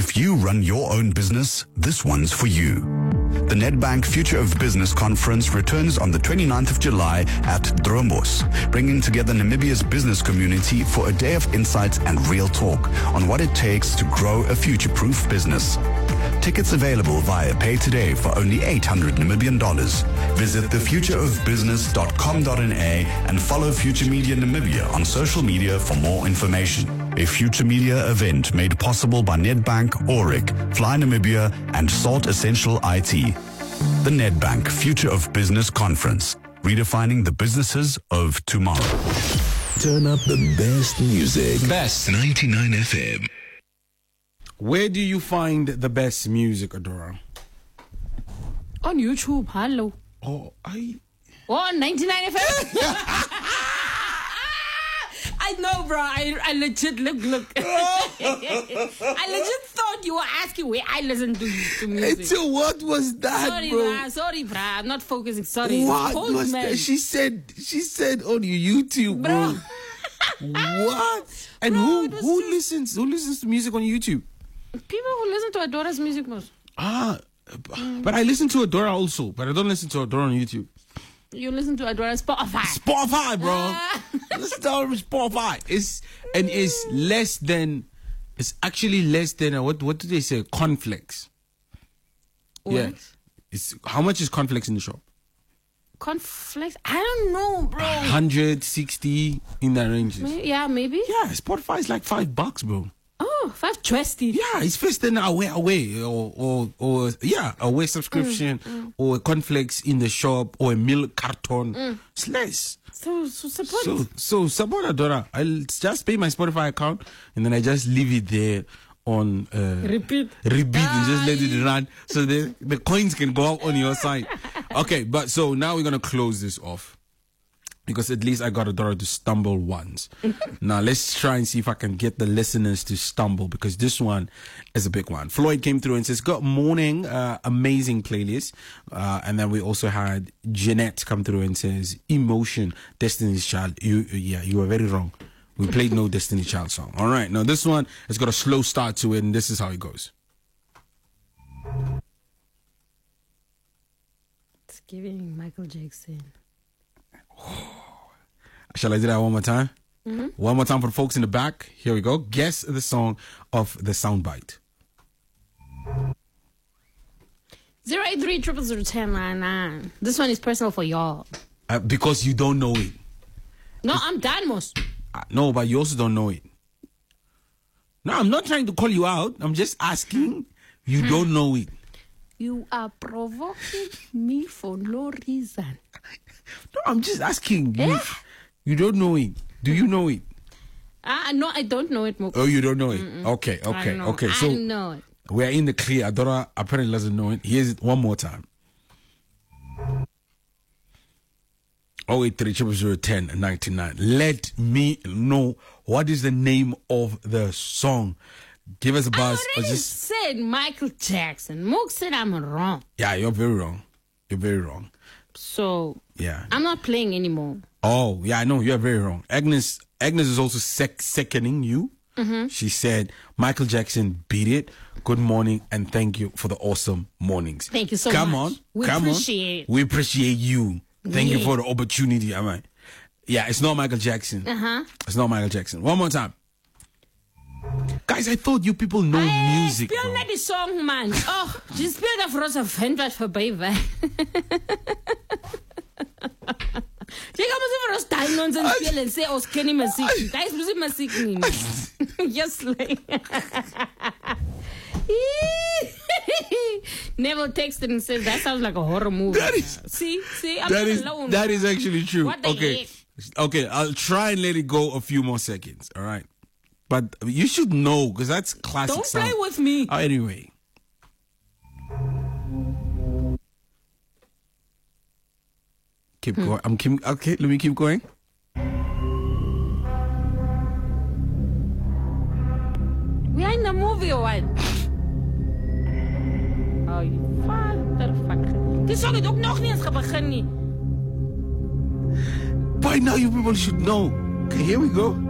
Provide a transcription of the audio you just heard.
If you run your own business, this one's for you. The Nedbank Future of Business Conference returns on the 29th of July at Drombos, bringing together Namibia's business community for a day of insights and real talk on what it takes to grow a future-proof business. Tickets available via Pay Today for only $800 Namibian. Visit thefutureofbusiness.com.na and follow Future Media Namibia on social media for more information. A Future Media event made possible by Nedbank, Auric, Fly Namibia, and Salt Essential IT. The Nedbank Future of Business Conference, redefining the businesses of tomorrow. Turn up the best music. Best 99 FM. Where do you find the best music, Adora? On YouTube, hello. Oh, On 99 FM. I know, bro. I legit look. I legit thought you were asking where I listen to music. Until what was that, bro? Sorry, bro. I'm not focusing. Sorry. What was that? She said on your YouTube, bro. What? And Bro, who listens to music on YouTube? People who listen to Adora's music most. But I listen to Adora also, but I don't listen to Adora on YouTube. You listen to Adora's Spotify. Spotify, bro. Listen to Spotify. It's actually less than what do they say? Cornflakes. What? Yeah. How much is cornflakes in the shop? Cornflakes? I don't know, bro. 160 in that range. Yeah, maybe. Yeah, Spotify is like $5, bro. Oh, $5.20. Yeah, it's first than away or away subscription or cornflakes in the shop or a milk carton. It's less. So support. So support Adora. I'll just pay my Spotify account and then I just leave it there on repeat and just let it run so the coins can go up on your side. Okay, but so now we're gonna close this off. Because at least I got Adora to stumble once. Now, let's try and see if I can get the listeners to stumble, because this one is a big one. Floyd came through and says, good morning, amazing playlist. And then we also had Jeanette come through and says, Emotion, Destiny's Child. You were very wrong. We played no Destiny's Child song. All right, now this one has got a slow start to it, and this is how it goes. It's giving Michael Jackson. Shall I do that one more time? Mm-hmm. One more time for the folks in the back. Here we go. Guess the song of the soundbite. 083-000-1099. This one is personal for y'all. Because you don't know it. No, I'm done, most. No, but you also don't know it. No, I'm not trying to call you out. I'm just asking. You don't know it. You are provoking me for no reason. No, I'm just asking. You don't know it. Do you know it? No, I don't know it, Moko. Oh, you don't know it? Okay. So I know it. We're in the clear. Adora apparently doesn't know it. Here's it one more time. 083-000-1099. Let me know what is the name of the song. Give us a buzz. I already said Michael Jackson. Mook said I'm wrong. Yeah, you're very wrong. So, yeah, I'm not playing anymore. Oh, yeah, I know. You're very wrong. Agnes is also seconding you. Mm-hmm. She said, Michael Jackson beat it. Good morning and thank you for the awesome mornings. Thank you so much. We appreciate it. We appreciate you. Thank you for the opportunity. Am I? Yeah, it's not Michael Jackson. It's not Michael Jackson. One more time. Guys, I thought you people know music. Speel net die song, man. Oh, jy speel dat vir ons 'n vent wat verby wy. Jy gaan mos vir ons daai ons speel en sê ons ken nie musiek. Daai is mos nie musiek nie. Yes, like. Neville texted and says that sounds like a horror movie. See, I'm not alone. That is actually true. What the heck? Okay, I'll try and let it go a few more seconds. All right. But you should know, because that's classic. Don't play with me. Anyway. Keep going. Okay, let me keep going. We are in the movie or what? Oh, you motherfucker. Die song het ook nog nie eens begin nie. By now you people should know. Okay, here we go.